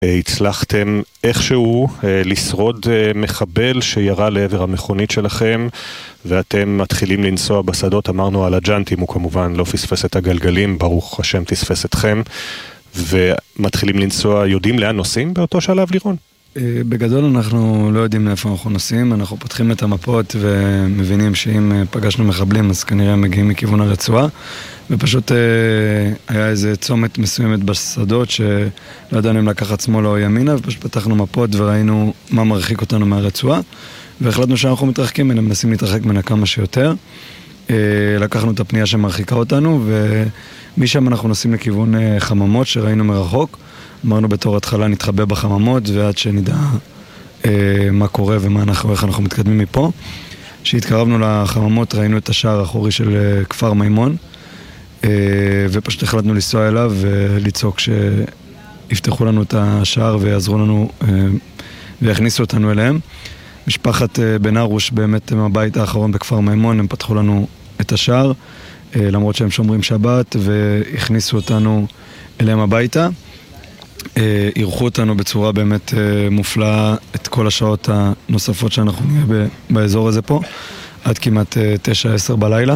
הצלחתם איכשהו לשרוד מחבל שירה לעבר המכונית שלכם, ואתם מתחילים לנסוע בשדות. אמרנו על הג'אנטים, הוא כמובן לא פספס את הגלגלים, ברוך השם תספס אתכם, ומתחילים לנסוע. יודעים לאן נוסעים באותו שלב, לירון? בגדול אנחנו לא יודעים לאיפה אנחנו נוסעים, אנחנו פותחים את המפות ומבינים שאם פגשנו מחבלים אז כנראה מגיעים מכיוון הרצועה, ופשוט היה איזה צומת מסוימת בשדות שלא ידענו אם לקחת שמאלה או ימינה, ופשוט פתחנו מפות וראינו מה מרחיק אותנו מהרצועה, והחלטנו שאנחנו מתרחקים ממנה, מנסים להתרחק ממנה כמה שיותר. לקחנו את הפנייה שמרחיקה אותנו, ומשם אנחנו נוסעים לכיוון חממות שראינו מרחוק. אמרנו בתור התחלה נתחבא בחממות, ועד שנדע מה קורה ומה איך אנחנו מתקדמים מפה. כשהתקרבנו לחממות ראינו את השער האחורי של כפר מימון, ופשוט החלטנו לנסוע אליו ולצעוק שיפתחו לנו את השער ויעזרו לנו ויכניסו אותנו אליהם. משפחת בן ארוש באמת הם הבית האחרון בכפר מימון, הם פתחו לנו את השער, למרות שהם שומרים שבת, והכניסו אותנו אליהם הביתה. אירחו אותנו בצורה באמת מופלאה את כל השעות הנוספות שאנחנו נהיה באזור הזה פה, עד כמעט 9-10 בלילה.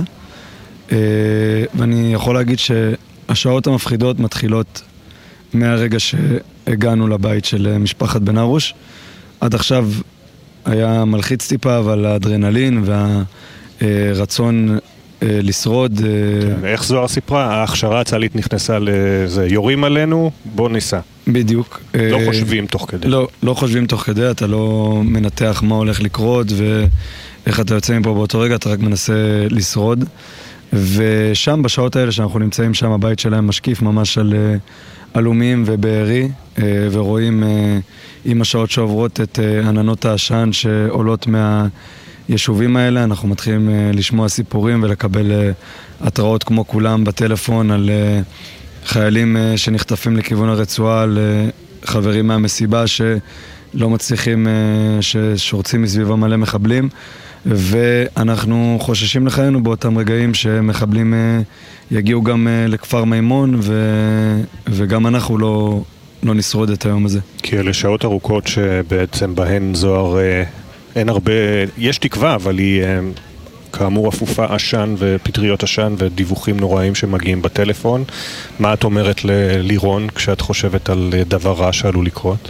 ואני יכול להגיד שהשעות המפחידות מתחילות מהרגע שהגענו לבית של משפחת בן ארוש. עד עכשיו היה מלחיץ טיפה, אבל האדרנלין והרצון לשרוד. איך זוהר סיפרה? ההכשרה הצה"לית נכנסה לזה, יורים עלינו, בוא ניסע. בדיוק. לא חושבים תוך כדי. לא חושבים תוך כדי, אתה לא מנתח מה הולך לקרות ואיך אתה יוצא מפה באותו רגע, אתה רק מנסה לשרוד. ושם בשעות האלה שאנחנו נמצאים שם, הבית שלהם משקיף ממש על אלומים ובארי, ורואים עם השעות שעוברות את עננות העשן שעולות מהיישובים האלה. אנחנו מתחילים לשמוע סיפורים ולקבל התראות כמו כולם בטלפון על חיילים שנחטפים לכיוון הרצועה, על חברים מהמסיבה שלא מצליחים, ששורצים מסביבם מלא מחבלים, ואנחנו חוששים לחיינו באותם רגעים שמחבלים יגיעו גם לכפר מימון, וגם אנחנו לא נשרוד את היום הזה. כי אלה שעות ארוכות שבעצם בהן זוהר אין הרבה, יש תקווה, אבל היא כאמור אפופה עשן ופטריות עשן ודיווחים נוראים שמגיעים בטלפון. מה את אומרת ללירון כשאת חושבת על דבר רע שעלול לקרות?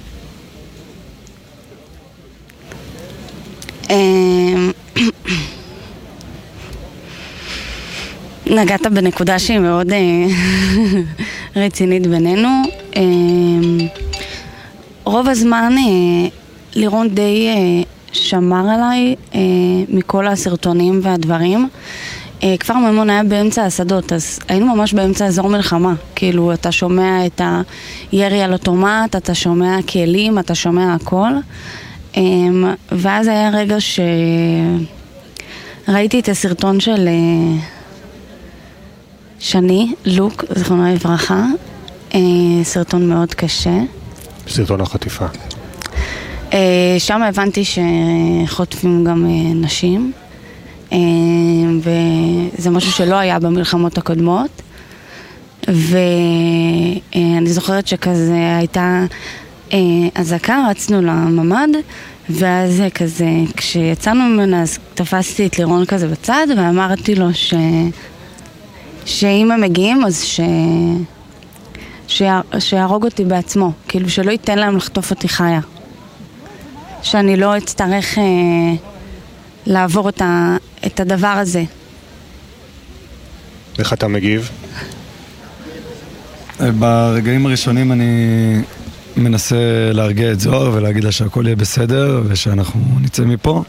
נגעת בנקודה שהיא מאוד רצינית בינינו. רוב הזמן לירון די שמר עליי מכל הסרטונים והדברים. כפר מימון היה באמצע השדות, אז היינו ממש באמצע אזור מלחמה. כאילו, אתה שומע את הירי על אוטומט, אתה שומע כלים, אתה שומע הכל. ואז היה רגע שראיתי את הסרטון של שני, לוק, זכרונו לברכה. סרטון מאוד קשה. סרטון החטיפה. שם הבנתי שחוטפים גם נשים, וזה משהו שלא היה במלחמות הקודמות. ואני זוכרת שכזה הייתה אזעקה, רצנו לממד, ואז כזה, כשיצאנו ממנה, אז תפסתי את לירון כזה בצד, ואמרתי לו שאם הם מגיעים, אז שיהרוג אותי בעצמו, כאילו שלא ייתן להם לחטוף אותי חיה. שאני לא אצטרך לעבור את הדבר הזה. איך אתה מגיב? ברגעים הראשונים אני מנסה להרגיע את זוהר ולהגיד לה שהכל יהיה בסדר ושאנחנו נצא מפה.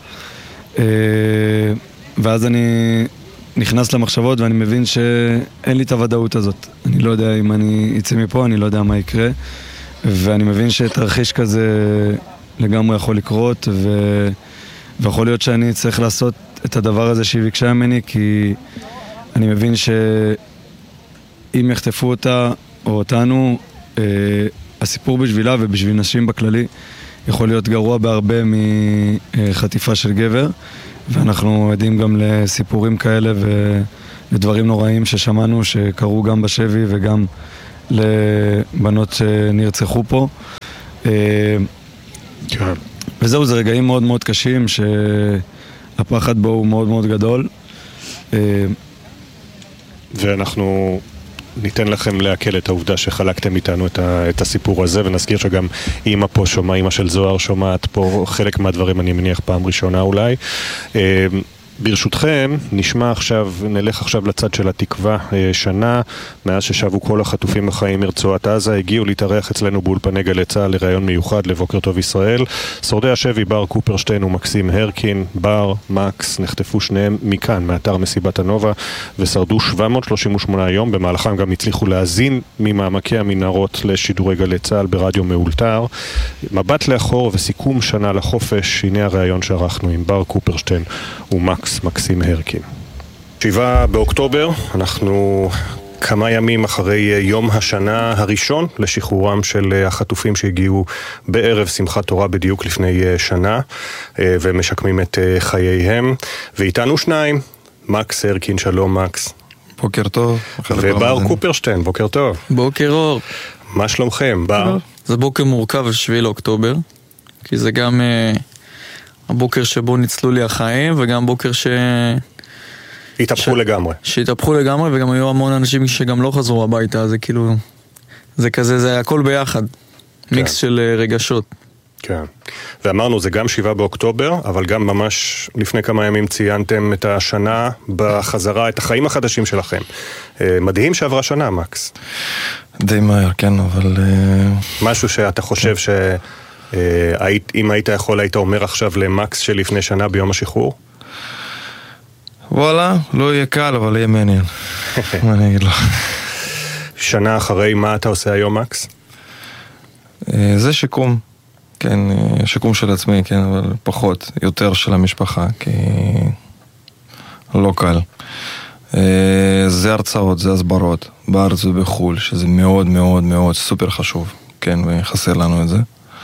ואז אני נכנס למחשבות ואני מבין שאין לי את הוודאות הזאת. אני לא יודע אם אני אצא מפה, אני לא יודע מה יקרה. ואני מבין שתרחיש כזה לגמרי יכול לקרות, ויכול להיות שאני צריך לעשות את הדבר הזה שהיא ביקשה ממני, כי אני מבין שאם יחטפו אותה או אותנו, הסיפור בשבילה ובשביל נשים בכללי יכול להיות גרוע בהרבה מחטיפה של גבר, ואנחנו עדים גם לסיפורים כאלה ודברים נוראים ששמענו שקרו גם בשבי וגם לבנות שנרצחו פה. וזהו, זה רגעים מאוד מאוד קשים, שהפחד בו הוא מאוד מאוד גדול. ואנחנו ניתן לכם להקל את העובדה שחלקתם איתנו את הסיפור הזה, ונזכיר שגם אמא פה שומע, אמא של זוהר שומעת פה חלק מהדברים, אני מניח פעם ראשונה אולי. ברשותכם, נלך עכשיו לצד של התקווה. שנה מאז ששבו כל החטופים החיים מרצועת עזה, הגיעו להתארח אצלנו באולפני גלי צה"ל לראיון מיוחד לבוקר טוב ישראל. שורדי השבי בר קופרשטיין ומקסים הרקין, בר, מקס, נחטפו שניהם מכאן, מאתר מסיבת הנובה, ושרדו 738 יום, במהלכם גם הצליחו להזין ממעמקי המנהרות לשידורי גלי צה"ל ברדיו מאולתר. מבט לאחור וסיכום שנה לחופש, הנה הראיון שערכנו עם בר קופרשטיין ומקס. מקסים הרקין. 7 באוקטובר, אנחנו כמה ימים אחרי יום השנה הראשון לשחרורם של החטופים שהגיעו בערב שמחת תורה בדיוק לפני שנה, ומשקמים את חייהם. ואיתנו שניים, מקס הרקין, שלום מקס. בוקר טוב. ובר קופרשטיין, בוקר טוב. בוקר אור. מה שלומכם, בר? זה בוקר מורכב 7 לאוקטובר, כי זה גם הבוקר שבו ניצלו לי החיים, וגם בוקר התהפכו לגמרי. שהתהפכו לגמרי, וגם היו המון אנשים שגם לא חזרו הביתה, זה כאילו, זה כזה, זה הכל ביחד. כן. מיקס של רגשות. כן. ואמרנו, זה גם 7 באוקטובר, אבל גם ממש לפני כמה ימים ציינתם את השנה בחזרה, את החיים החדשים שלכם. מדהים שעברה שנה, מקס. די מהר, כן, אבל משהו שאתה חושב אם היית יכול, היית אומר עכשיו למקס שלפני שנה ביום השחרור? וואלה, לא יהיה קל, אבל יהיה מעניין. מה אני אגיד לך? שנה אחרי, מה אתה עושה היום, מקס? זה שיקום. כן, שיקום של עצמי, כן, אבל פחות, יותר של המשפחה, כי לא קל. זה הרצאות, זה הסברות, בארץ ובחול, שזה מאוד מאוד מאוד סופר חשוב, כן, וחסר לנו את זה.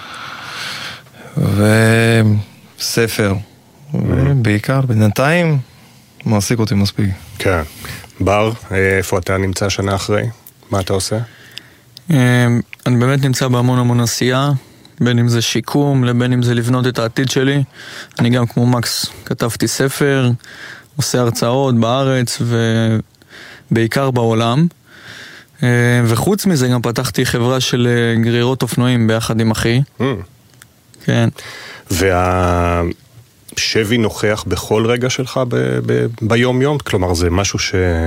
וספר, ובעיקר, בינתיים, מעסיק אותי מספיק. כן. בר, איפה אתה נמצא שנה אחרי? מה אתה עושה? אני באמת נמצא בהמון המון עשייה, בין אם זה שיקום, לבין אם זה לבנות את העתיד שלי. אני גם כמו מקס כתבתי ספר, עושה הרצאות בארץ ובעיקר בעולם. וחוץ מזה גם פתחתי חברה של גרירות אופנועים ביחד עם אחי. כן. והשבי נוכח בכל רגע שלך ביום יום? כלומר, זה משהו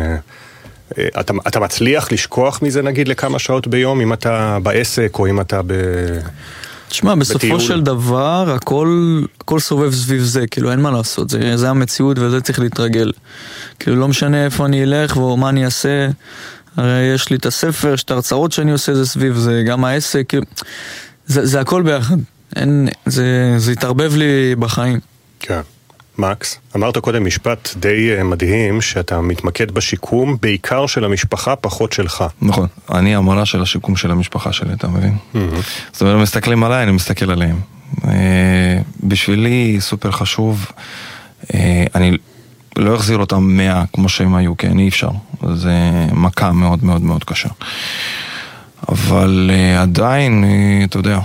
אתה מצליח לשכוח מזה נגיד לכמה שעות ביום, אם אתה בעסק או אם אתה תשמע, בסופו של דבר הכל סובב סביב זה, כאילו אין מה לעשות, זה המציאות וזה צריך להתרגל. כאילו לא משנה איפה אני אלך ומה אני אעשה, הרי יש לי את הספר, יש את ההרצאות שאני עושה, זה סביב זה, גם העסק, כאילו, זה הכל ביחד. זה התערבב לי בחיים. כן. מקס, אמרת קודם משפט די מדהים, שאתה מתמקד בשיקום, בעיקר של המשפחה, פחות שלך. נכון, אני המורה של השיקום של המשפחה שלי, אתה מבין? זאת אומרת, מסתכלים עליי, אני מסתכל עליהם. בשבילי סופר חשוב, אני לא אחזיר אותם 100 כמו שהם היו, כי אני אפשר. זה מכה מאוד מאוד מאוד קשה. אבל עדיין, אתה יודע,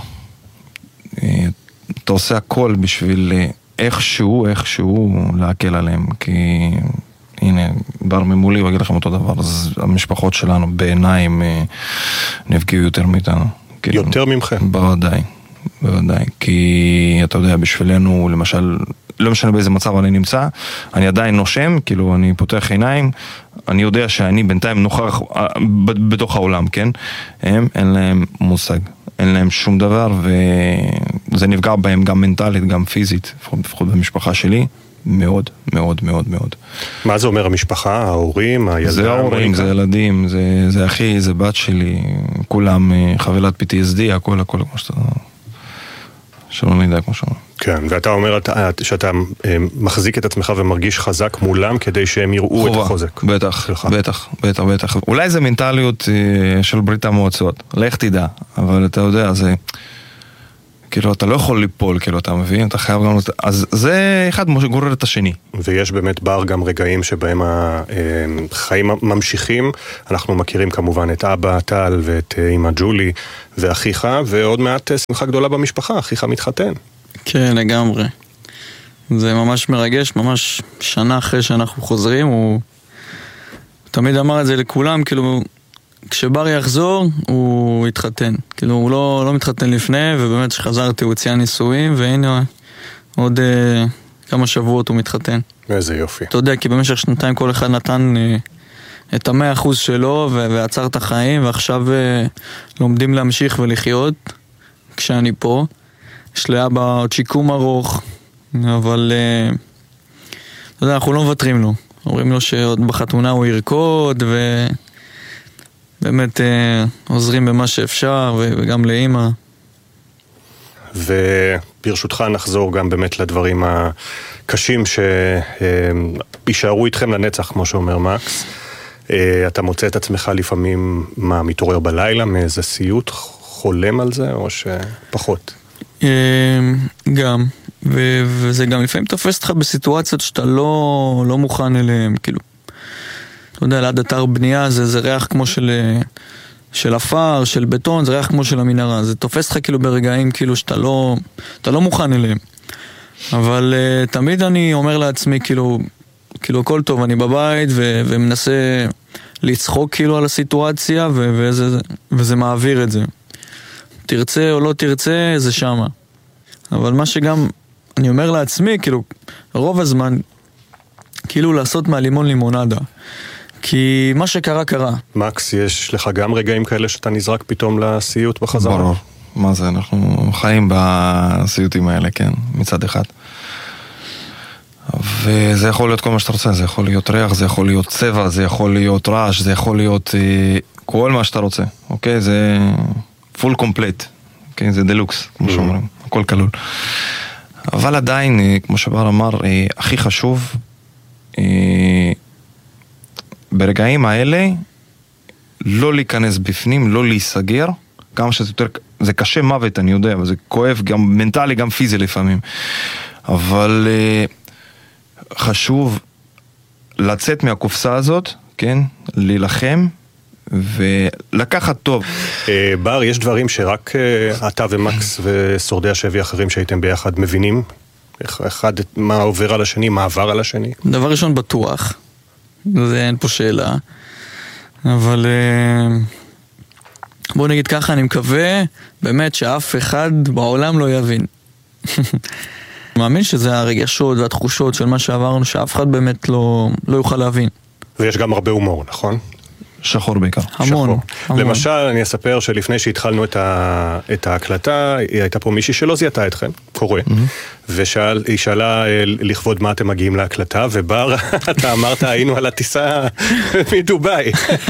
אתה עושה הכל בשביל איכשהו להקל עליהם, כי הנה, בר ממולי, ואגיד לכם אותו דבר, אז המשפחות שלנו בעיניים נפגעו יותר מאיתנו. יותר ממכם? בוודאי, כי אתה יודע, בשבילנו, למשל, לא משנה באיזה מצב אני נמצא, אני עדיין נושם, כאילו אני פותח עיניים, אני יודע שאני בינתיים נוכח בתוך העולם, כן? אין להם מושג, אין להם שום דבר, וזה נפגע בהם גם מנטלית, גם פיזית, לפחות במשפחה שלי, מאוד, מאוד, מאוד, מאוד. מה זה אומר המשפחה, ההורים, הילדה? זה ההורים, זה ילדים, זה אחי, זה בת שלי, כולם חבילת PTSD, הכל, כמו שאתה... שלא נדע כמו שאתה... כן, ואתה אומר שאתה מחזיק את עצמך ומרגיש חזק מולם כדי שהם יראו את החוזק. בטח. אולי זה מנטליות של ברית המועצות, לך תדע, אבל אתה יודע, זה... כאילו, אתה לא יכול ליפול, כאילו, אתה מבין? אתה חייב גם... אז זה אחד גורר את השני. ויש באמת בר גם רגעים שבהם החיים ממשיכים. אנחנו מכירים כמובן את אבא טל ואת אמא ג'ולי ואחיך, ועוד מעט שמחה גדולה במשפחה, אחיך מתחתן. כן, לגמרי. זה ממש מרגש, ממש שנה אחרי שאנחנו חוזרים, הוא תמיד אמר את זה לכולם, כאילו, כשבר יחזור, הוא יתחתן. כאילו, הוא לא מתחתן לפני, ובאמת שחזרתי, הוא הציע נישואים, והנה, עוד כמה שבועות הוא מתחתן. איזה יופי. אתה יודע, כי במשך שנתיים כל אחד נתן את 100% שלו, ועצר את החיים, ועכשיו לומדים להמשיך ולחיות, כשאני פה. יש לאבא עוד שיקום ארוך, אבל אתה יודע, אנחנו לא מוותרים לו. אומרים לו שעוד בחתונה הוא ירקוד, ובאמת עוזרים במה שאפשר, וגם לאמא. וברשותך נחזור גם באמת לדברים הקשים שישארו איתכם לנצח, כמו שאומר מקס. אתה מוצא את עצמך לפעמים מתעורר בלילה, מאיזה סיוט, חולם על זה, או שפחות? גם, וזה גם לפעמים תופס אותך בסיטואציות שאתה לא מוכן אליהם, כאילו, אתה יודע, ליד אתר בנייה זה ריח כמו של אפר, של בטון, זה ריח כמו של המנהרה, זה תופס אותך כאילו ברגעים כאילו שאתה לא מוכן אליהם, אבל תמיד אני אומר לעצמי כאילו הכל טוב, אני בבית ומנסה לצחוק כאילו על הסיטואציה, וזה מעביר את זה. תרצה או לא תרצה, זה שמה. אבל מה שגם אני אומר לעצמי, כאילו, רוב הזמן, כאילו לעשות מהלימון לימונדה. כי מה שקרה, קרה. מקס, יש לך גם רגעים כאלה שאתה נזרק פתאום לסיוט בחזרה? ברור. מה זה? אנחנו חיים בסיוטים האלה, כן, מצד אחד. וזה יכול להיות כל מה שאתה רוצה, זה יכול להיות ריח, זה יכול להיות צבע, זה יכול להיות רעש, זה יכול להיות כל מה שאתה רוצה, אוקיי? זה full complete, אוקיי? זה דלוקס, כמו שאומרים, הכל כלול. אבל עדיין, כמו שבר אמר, הכי חשוב, ברגעים האלה, לא להיכנס בפנים, לא להיסגר, כמה שזה יותר, זה קשה מוות, אני יודע, וזה כואב גם מנטלי, גם פיזי לפעמים. אבל חשוב לצאת מהקופסה הזאת, כן? להילחם ולקחת טוב. בר, יש דברים שרק אתה ומקס ושורדי השבי אחרים שהייתם ביחד מבינים? אחד מה עובר על השני, מה עבר על השני? דבר ראשון בטוח, זה אין פה שאלה, אבל בוא נגיד ככה, אני מקווה באמת שאף אחד בעולם לא יבין. מאמין שזה הרגשות והתחושות של מה שעברנו, שאף אחד באמת לא יוכל להבין. ויש גם הרבה הומור, נכון? שחור בעיקר. המון. למשל, אני אספר שלפני שהתחלנו את ההקלטה, הייתה פה מישהי שלא זיהתה אתכם, קורא, והיא שאלה לכבוד מה אתם מגיעים להקלטה, ובר, אתה אמרת, היינו על הטיסה מדוביי.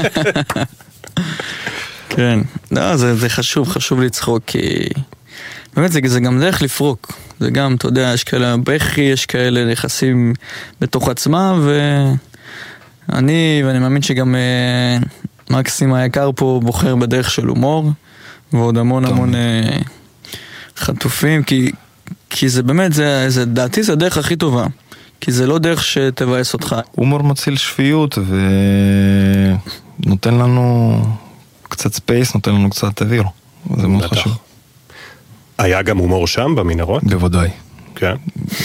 כן, לא, זה חשוב לצחוק, כי באמת זה גם דרך לפרוק. זה גם, אתה יודע, יש כאלה בכי, יש כאלה נכנסים בתוך עצמם, ואני מאמין שגם מקסים היקר פה בוחר בדרך של הומור, ועוד המון חטופים, כי זה באמת, דעתי זה הדרך הכי טובה, כי זה לא דרך שתבאס אותך. הומור מציל שפיות, ונותן לנו קצת ספייס, נותן לנו קצת אוויר, זה מאוד חשוב. היה גם הומור שם במנהרות? בוודאי. כן.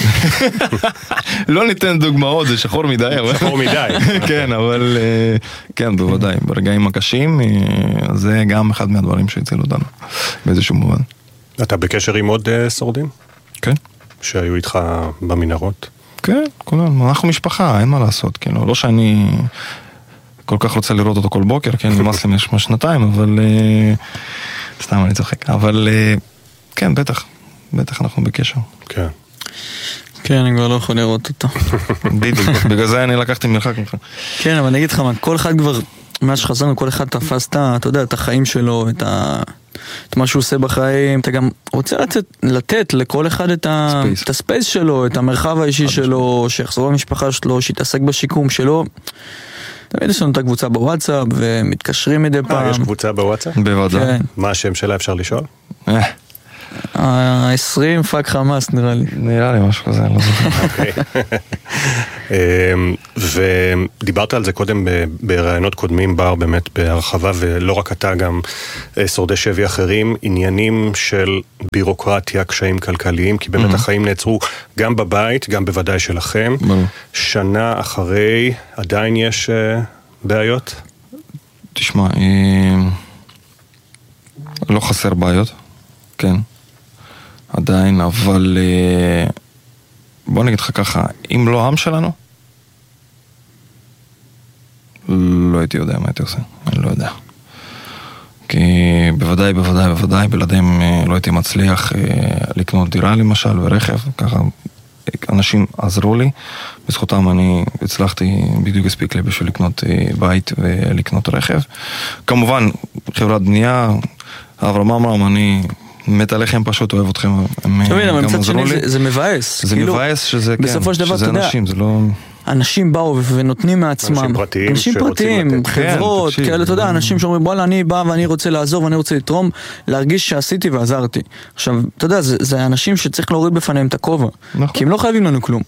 לא ניתן דוגמאות, זה שחור מדי. שחור מדי. כן, אבל כן, בוודאי. ברגעים הקשים, זה גם אחד מהדברים שהצילו אותנו, באיזשהו מובן. אתה בקשר עם עוד שורדים? כן. שהיו איתך במנהרות? כן, כולנו. אנחנו משפחה, אין מה לעשות. לא שאני כל כך רוצה לראות אותו כל בוקר, כן, נמאס לי שנתיים, אבל סתם אני צוחק. אבל כן, בטח אנחנו בקשר. כן. כן, אני כבר לא יכול לראות אותו. בגלל זה אני לקחתי מרחק ממך. כן, אבל אני אגיד לך, כל אחד כבר, מה שחזרנו, כל אחד תפס אתה יודע, את החיים שלו, את מה שהוא עושה בחיים, אתה גם רוצה לתת לכל אחד את הספייס שלו, את המרחב האישי שלו, שיחזור למשפחה שלו, שיתעסק בשיקום שלו. תמיד יש לנו את הקבוצה בוואטסאפ, ומתקשרים מדי פעם. יש קבוצה בוואטסאפ? בוודאי. מה השם שלה אפשר לשאול? ה-20 פאק חמאס נראה לי. נראה לי משהו כזה, אני לא זוכר. ודיברת על זה קודם ברעיונות קודמים, בר באמת בהרחבה, ולא רק אתה, גם שורדי שבי אחרים, עניינים של בירוקרטיה, קשיים כלכליים, כי באמת החיים נעצרו גם בבית, גם בוודאי שלכם. שנה אחרי, עדיין יש בעיות? תשמע, לא חסר בעיות, כן, עדיין, אבל בוא נגיד לך ככה, אם לא העם שלנו, לא הייתי יודע מה הייתי עושה, אני לא יודע. כי בוודאי, בלעדיהם לא הייתי מצליח לקנות דירה למשל ורכב, ככה אנשים עזרו לי, בזכותם אני הצלחתי, בדיוק הספיק לי בשביל לקנות בית ולקנות רכב. כמובן, חברת בנייה, אברהם אמרם, אני מת עליכם, פשוט אוהב אתכם, הם גם עזרו לי. זה מבאס. זה מבאס שזה, כן, שזה אנשים, זה לא... אנשים באו ונותנים מעצמם. אנשים פרטיים, חברות, כאלה, אתה יודע, אנשים שאומרים, בואלה, אני בא ואני רוצה לעזור ואני רוצה לתרום, להרגיש שעשיתי ועזרתי. עכשיו, אתה יודע, זה אנשים שצריך להוריד בפניהם את הכובע, כי הם לא חייבים לנו כלום.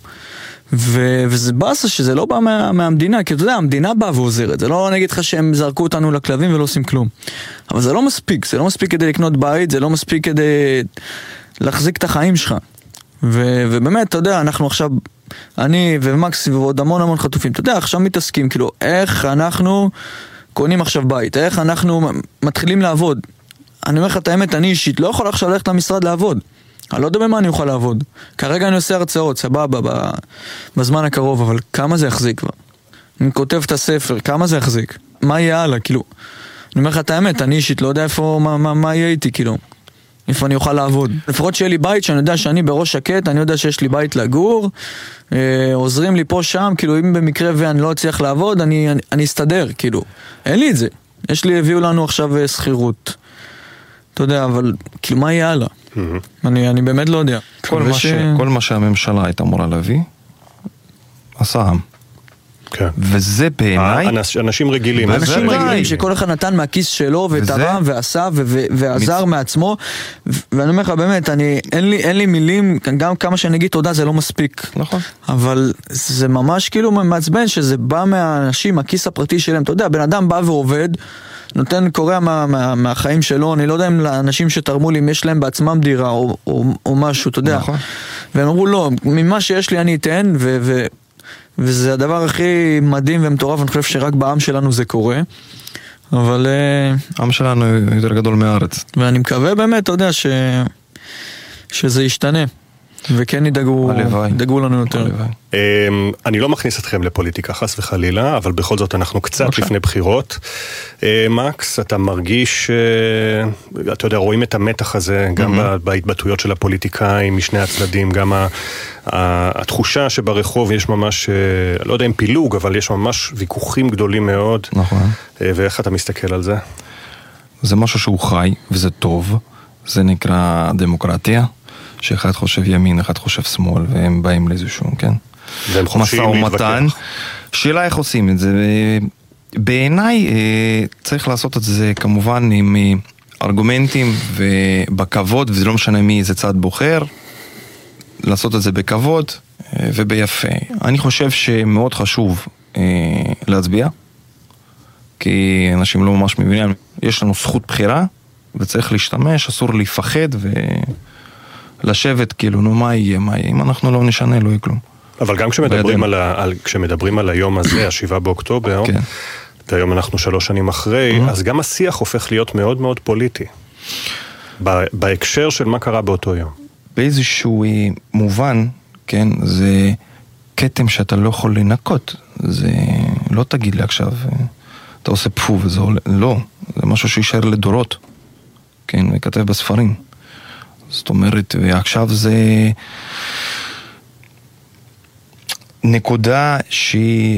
וזה באסה שזה לא בא מהמדינה, כי אתה יודע, המדינה באה ועוזרת, זה לא נגיד לך שהם זרקו אותנו לכלבים ולא עושים כלום. אבל זה לא מספיק, זה לא מספיק כדי לקנות בית, זה לא מספיק כדי להחזיק את החיים שלך. ובאמת, אתה יודע, אנחנו עכשיו, אני ומקס ועוד המון חטופים, אתה יודע, עכשיו מתעסקים, כאילו, איך אנחנו קונים עכשיו בית, איך אנחנו מתחילים לעבוד. אני אומר לך את האמת, אני אישית לא יכול עכשיו ללכת למשרד לעבוד. אני לא יודע במה אני אוכל לעבוד. כרגע אני עושה הרצאות, סבבה, בזמן הקרוב, אבל כמה זה יחזיק כבר? אני כותב את הספר, כמה זה יחזיק? מה יהיה הלאה, כאילו? אני אומר לך את האמת, אני אישית לא יודע איפה, מה יהיה איתי, כאילו? איפה אני אוכל לעבוד. לפחות שיהיה לי בית, שאני יודע שאני בראש שקט, אני יודע שיש לי בית לגור, עוזרים לי פה שם, כאילו אם במקרה ואני לא אצליח לעבוד, אני אסתדר, כאילו. אין לי את זה. הביאו לנו עכשיו שכירות. אתה יודע, אבל כאילו מה יהיה הלאה? אני באמת לא יודע. כל מה שהממשלה הייתה אמורה להביא, עשה העם. וזה בעיניי... אנשים רגילים. אנשים רגילים שכל אחד נתן מהכיס שלו ותרם ועשה ועזר מעצמו. ואני אומר לך באמת, אין לי מילים, גם כמה שאני אגיד תודה זה לא מספיק. נכון. אבל זה ממש כאילו מעצבן שזה בא מהאנשים, הכיס הפרטי שלהם. אתה יודע, בן אדם בא ועובד, נותן קורא מהחיים שלו, אני לא יודע אם לאנשים שתרמו לי, אם יש להם בעצמם דירה או משהו, אתה יודע. נכון. והם אמרו, לא, ממה שיש לי אני אתן, וזה הדבר הכי מדהים ומטורף, אני חושב שרק בעם שלנו זה קורה. אבל... העם שלנו יותר גדול מהארץ. ואני מקווה באמת, אתה יודע, שזה ישתנה. וכן ידאגו לנו יותר. אני לא מכניס אתכם לפוליטיקה חס וחלילה, אבל בכל זאת אנחנו קצת לפני בחירות. מקס, אתה מרגיש, אתה יודע, רואים את המתח הזה, גם בהתבטאויות של הפוליטיקאים, משני הצדדים, גם התחושה שברחוב יש ממש, לא יודע אם פילוג, אבל יש ממש ויכוחים גדולים מאוד. נכון. ואיך אתה מסתכל על זה? זה משהו שהוא חי, וזה טוב. זה נקרא דמוקרטיה. שאחד חושב ימין, אחד חושב שמאל, והם באים לאיזשהו, כן? והם חופשיים להתווכח. שאלה איך עושים את זה. בעיניי צריך לעשות את זה כמובן עם ארגומנטים ובכבוד, וזה לא משנה מי איזה צד בוחר, לעשות את זה בכבוד וביפה. אני חושב שמאוד חשוב להצביע, כי אנשים לא ממש מבינים, יש לנו זכות בחירה, וצריך להשתמש, אסור לפחד לשבת, כאילו, נו, מה יהיה? אם אנחנו לא נשנה, לא יהיה כלום. אבל גם כשמדברים על היום הזה, 7 באוקטובר, והיום אנחנו 3 שנים אחרי, אז גם השיח הופך להיות מאוד מאוד פוליטי. בהקשר של מה קרה באותו יום. באיזשהו מובן, כן, זה קטם שאתה לא יכול לנקות. זה לא תגיד לי עכשיו, אתה עושה פפו וזה לא. זה משהו שישאר לדורות. כן, וכתב בספרים. זאת אומרת, ועכשיו זה נקודה שהיא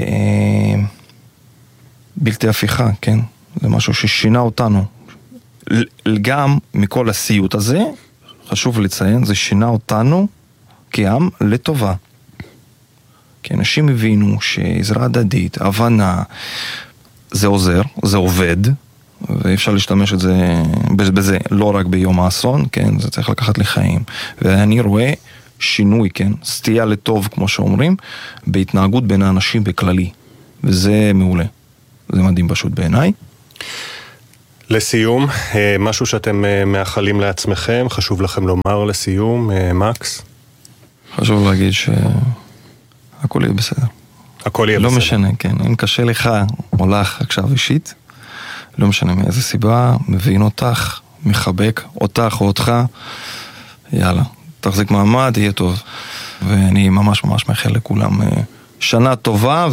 בלתי הפיכה, כן? זה משהו ששינה אותנו. גם מכל הסיוט הזה, חשוב לציין, זה שינה אותנו כעם לטובה. כי אנשים הבינו שעזרה הדדית, הבנה, זה עוזר, זה עובד, ואי אפשר להשתמש בזה לא רק ביום האסון, כן, זה צריך לקחת לחיים. ואני רואה שינוי, כן, סטייה לטוב, כמו שאומרים, בהתנהגות בין האנשים בכללי. וזה מעולה. זה מדהים פשוט בעיניי. לסיום, משהו שאתם מאחלים לעצמכם, חשוב לכם לומר לסיום, מקס? חשוב להגיד שהכל יהיה בסדר. הכל יהיה בסדר. לא משנה, כן. אם קשה לך או לך עכשיו אישית, לא משנה מאיזה סיבה, מבין אותך, מחבק אותך או אותך, יאללה, תחזיק מעמד, יהיה טוב. ואני ממש ממש מאחל לכולם שנה טובה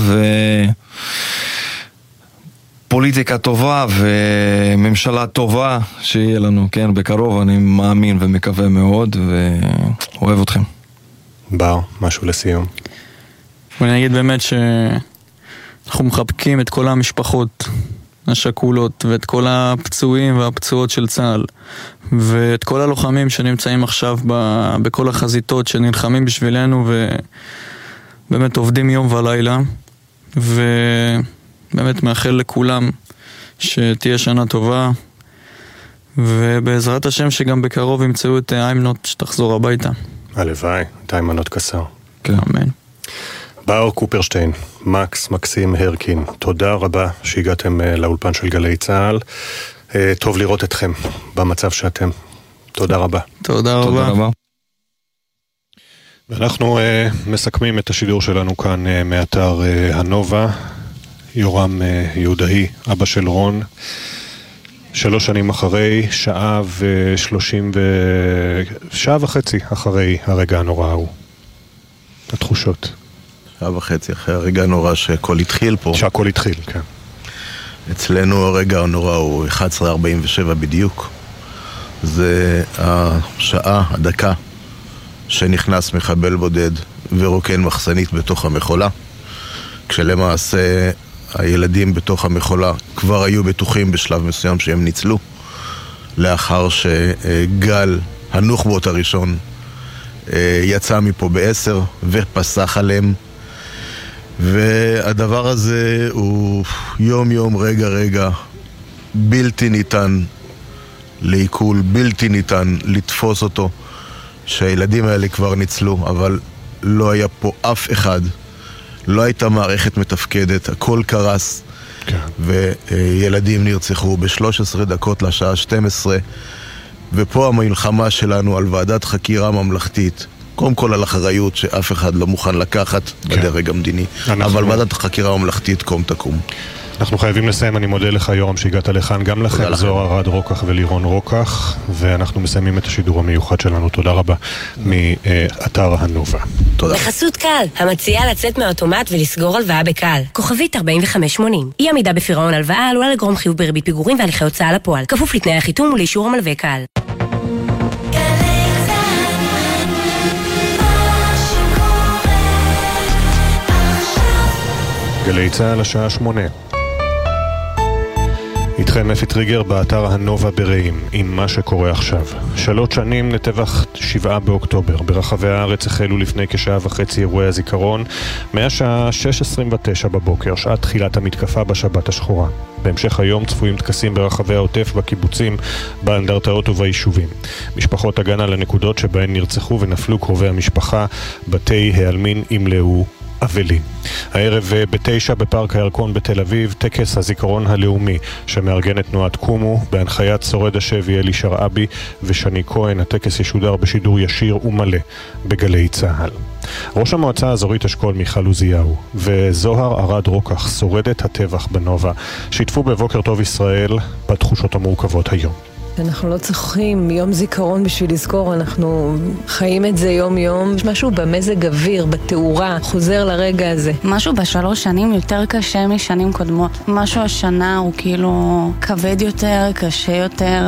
פוליטיקה טובה וממשלה טובה שיהיה לנו, כן, בקרוב. אני מאמין ומקווה מאוד ואוהב אתכם. בר, משהו לסיום. ואני אגיד באמת שאנחנו מחבקים את כל המשפחות השכולות ואת כל הפצועים והפצועות של צה"ל ואת כל הלוחמים שנמצאים עכשיו בכל החזיתות שנלחמים בשבילנו ובאמת עובדים יום ולילה, ובאמת מאחל לכולם שתהיה שנה טובה, ובעזרת השם שגם בקרוב ימצאו את איימנוט שתחזור הביתה. הלוואי, את איימנוט קסר. כן. אמן. בר קופרשטיין, מקס, מקסים הרקין, תודה רבה שהגעתם לאולפן של גלי צהל. טוב לראות אתכם במצב שאתם. תודה רבה. תודה רבה. תודה רבה. ואנחנו מסכמים את השידור שלנו כאן מאתר הנובה. יורם יהודאי, אבא של רון, 3 שנים אחרי, שעה וחצי אחרי הרגע הנורא ההוא. התחושות. 1.5 אחרי הרגע הנורא שהכל התחיל פה. שהכל התחיל, כן. אצלנו הרגע הנורא הוא 11:47 בדיוק. זה השעה, הדקה, שנכנס מחבל בודד ורוקן מחסנית בתוך המכולה. כשלמעשה הילדים בתוך המכולה כבר היו בטוחים בשלב מסוים שהם ניצלו. לאחר שגל הנוח'בות הראשון יצא מפה ב10 ופסח עליהם. והדבר הזה הוא יום יום, רגע רגע, בלתי ניתן לעיכול, בלתי ניתן לתפוס אותו, שהילדים האלה כבר ניצלו, אבל לא היה פה אף אחד, לא הייתה מערכת מתפקדת, הכל קרס, כן. וילדים נרצחו ב13 דקות לשעה 12, ופה המלחמה שלנו על ועדת חקירה ממלכתית, קודם כל על אחריות שאף אחד לא מוכן לקחת בדרג המדיני, אבל ועדת החקירה הממלכתית קום תקום. אנחנו חייבים לסיים, אני מודה לך יורם שהגעת לכאן, גם לכם זוהר ארד רוקח ולירון רוקח, ואנחנו מסיימים את השידור המיוחד שלנו, תודה רבה, מאתר הנובה. תודה. בחסות קל, המציעה לצאת מהאוטומט ולסגור הלוואה בקל. כוכבית 4580. אי עמידה בפירעון הלוואה עלולה לגרום חיוב בריבית פיגורים והליכי הוצאה לפועל. כפוף לתנאי החיתום ולאישור המלווה קל. גלי צהל השעה 8. איתכם אפי טריגר באתר הנובה ברעים עם מה שקורה עכשיו. 3 שנים לטבח 7 באוקטובר. ברחבי הארץ החלו לפני כשעה וחצי אירועי הזיכרון, מהשעה 6:29 בבוקר, שעת תחילת המתקפה בשבת השחורה. בהמשך היום צפויים טקסים ברחבי העוטף, בקיבוצים, באנדרטאות וביישובים. משפחות הגן על הנקודות שבהן נרצחו ונפלו קרובי המשפחה, בתי העלמין ימלאו אבלים. הערב ב9 בפארק הירקון בתל אביב, טקס הזיכרון הלאומי שמארגנת תנועת קומו בהנחיית שורד השבי אלי שרעבי ושני כהן. הטקס ישודר בשידור ישיר ומלא בגלי צהל. ראש המועצה האזורית אשכול מיכל עוזיהו וזוהר ארד רוקח, שורדת הטבח בנובה, שיתפו בבוקר טוב ישראל בתחושות המורכבות היום. אנחנו לא צריכים יום זיכרון בשביל לזכור, אנחנו חיים את זה יום יום. יש משהו במזג אוויר, בתאורה, חוזר לרגע הזה. משהו ב3 שנים יותר קשה משנים קודמות. משהו השנה הוא כאילו כבד יותר, קשה יותר.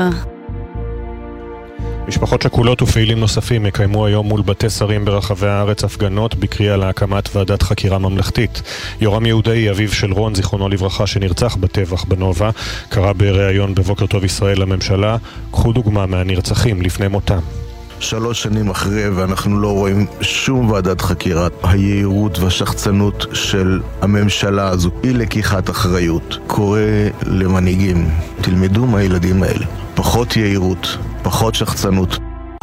משפחות שכולות ופעילים נוספים יקיימו היום מול בתי שרים ברחבי הארץ הפגנות בקריאה להקמת ועדת חקירה ממלכתית. יורם יהודאי, אביו של רון, זיכרונו לברכה, שנרצח בטבח בנובה, קרא בריאיון בבוקר טוב ישראל לממשלה, קחו דוגמה מהנרצחים לפני מותם. 3 שנים אחרי ואנחנו לא רואים שום ועדת חקירה. היהירות והשחצנות של הממשלה הזו היא לקיחת אחריות. קורא למנהיגים, תלמדו מהילדים האלה. פחות יהירות, פחות שחצנות.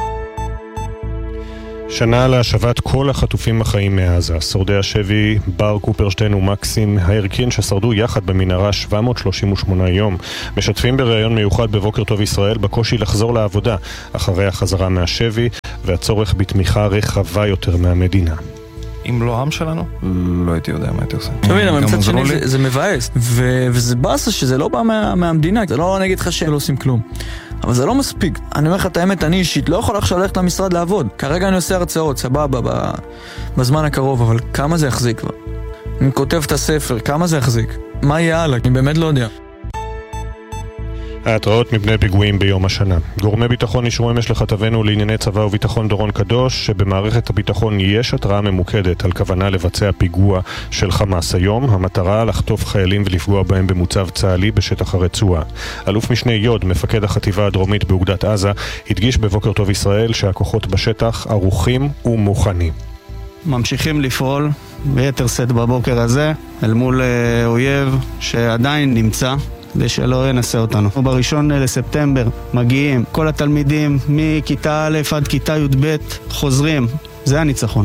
שנה להשבת כל החטופים החיים מעזה. שורדי השבי בר קופרשטיין ומקסים ההרקין ששרדו יחד במנהרה 738 יום משתפים בראיון מיוחד בבוקר טוב ישראל בקושי לחזור לעבודה אחרי החזרה מהשבי והצורך בתמיכה רחבה יותר מהמדינה. אם לא העם שלנו, לא הייתי יודע מה הייתי עושה. תמיד, אבל מצד שני זה מבאס וזה באסה שזה לא בא מהמדינה. זה לא נגיד לך שהם לא עושים כלום, אבל זה לא מספיק. אני אומר לך את האמת, אני אישית לא יכול עכשיו ללכת למשרד לעבוד. כרגע אני עושה הרצאות, סבבה, בזמן הקרוב, אבל כמה זה יחזיק כבר? אני כותב את הספר, כמה זה יחזיק? מה יהיה הלאה? אני באמת לא יודע. ההתראות מפני פיגועים ביום השנה. גורמי ביטחון אישרו אמש לכתבנו לענייני צבא וביטחון דורון קדוש שבמערכת הביטחון יש התראה ממוקדת על כוונה לבצע פיגוע של חמאס היום. המטרה לחטוף חיילים ולפגוע בהם במוצב צה"לי בשטח הרצועה. אלוף משנה יוד, מפקד החטיבה הדרומית באוגדת עזה, הדגיש בבוקר טוב ישראל שהכוחות בשטח ערוכים ומוכנים. ממשיכים לפעול ביתר שאת בבוקר הזה אל מול אויב שעדיין נמצא ושלא ינסה אותנו. בראשון לספטמבר מגיעים כל התלמידים מכיתה א' עד כיתה י"ב חוזרים. זה הניצחון.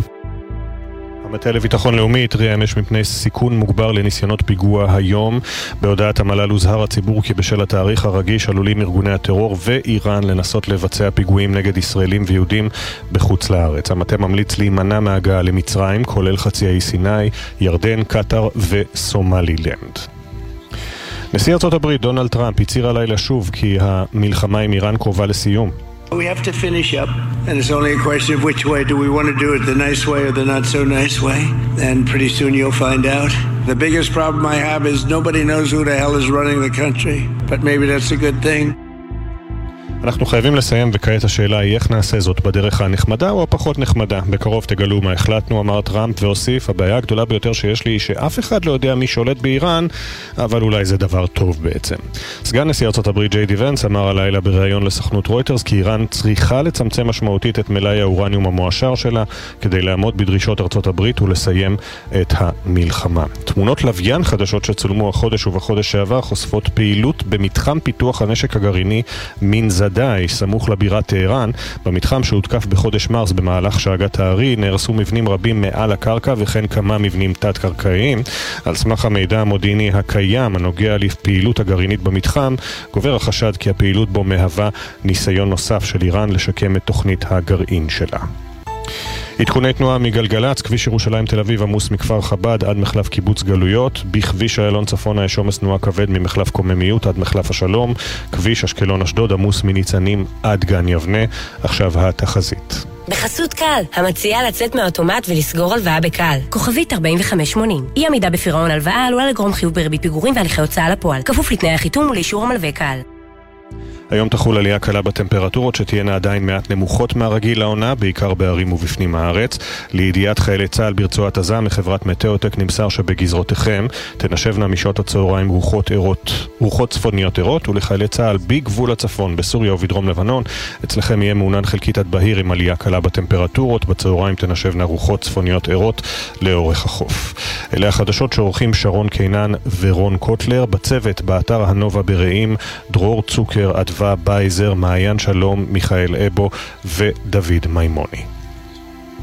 המטה לביטחון לאומי התריע אמש מפני סיכון מוגבר לניסיונות פיגוע היום. בהודעת המל"ל הוזהר הציבור כי בשל התאריך הרגיש עלולים ארגוני הטרור ואיראן לנסות לבצע פיגועים נגד ישראלים ויהודים בחוץ לארץ. המטה ממליץ להימנע מהגעה למצרים, כולל חצי האי סיני, ירדן, קטר וסומלילנד. נשיא ארצות הברית דונלד טראמפ הצהיר הלילה שוב כי המלחמה עם איראן קרובה לסיום. We have to finish up, and it's only a question of which way do we want to do it, the nice way or the not so nice way, and pretty soon you'll find out. The biggest problem I have is nobody knows who the hell is running the country, but maybe that's a good thing. אנחנו חייבים לסיים, וכעת השאלה היא איך נעשה זאת, בדרך הנחמדה או הפחות נחמדה. בקרוב תגלו מה החלטנו, אמר טראמפ והוסיף, הבעיה הגדולה ביותר שיש לי היא שאף אחד לא יודע מי שולט באיראן, אבל אולי זה דבר טוב בעצם. סגן נשיא ארצות הברית ג'יי די ונס אמר הלילה בראיון לסוכנות רויטרס כי איראן צריכה לצמצם משמעותית את מלאי האורניום המועשר שלה כדי לעמוד בדרישות ארצות הברית ולסיים את המלחמה. תמונות לוויין חדשות שצולמו החודש ובחודש שעבר חושפות פעילות במתחם פיתוח הנשק הגרעיני מנזדה סמוך לבירת טהרן. במתחם שהותקף בחודש מרס במהלך שאגת הארי נהרסו מבנים רבים מעל הקרקע וכן כמה מבנים תת-קרקעיים. על סמך המידע המודיעיני הקיים הנוגע לפעילות הגרעינית במתחם, גובר החשד כי הפעילות בו מהווה ניסיון נוסף של איראן לשקם את תוכנית הגרעין שלה. עדכוני תנועה מגלגלץ, כביש ירושלים תל אביב עמוס מכפר חב"ד עד מחלף קיבוץ גלויות, בכביש איילון צפונה יש עומס תנועה כבד ממחלף קוממיות עד מחלף השלום, כביש אשקלון אשדוד עמוס מניצנים עד גן יבנה. עכשיו התחזית. בחסות קל, המציעה לצאת מהאוטומט ולסגור הלוואה בקל. כוכבית 4580. אי עמידה בפירעון הלוואה עלולה לגרום חיוב בריבית פיגורים והליכי הוצאה לפועל. כפוף לתנאי החיתום ולאישור המלווה קל. היום תחול עלייה קלה בטמפרטורות שתהיינה עדיין מעט נמוכות מהרגיל לעונה, בעיקר בערים ובפנים הארץ. לידיעת חיילי צה"ל ברצועת עזה מחברת מטאוטק נמסר שבגזרותיכם תנשבנה משעות הצהריים רוחות צפוניות ערות, ולחיילי צה"ל בגבול הצפון בסוריה ובדרום לבנון אצלכם יהיה מעונן חלקית עד בהיר עם עלייה קלה בטמפרטורות. בצהריים תנשבנה רוחות צפוניות ערות לאורך החוף. אלה החדשות שעורכים שרון קינן ורון קוטלר. בצוות באתר הנובה ברעים דרור צוקר, אדווה בייזר, מעיין שלום, מיכאל אבו ודוד מימוני.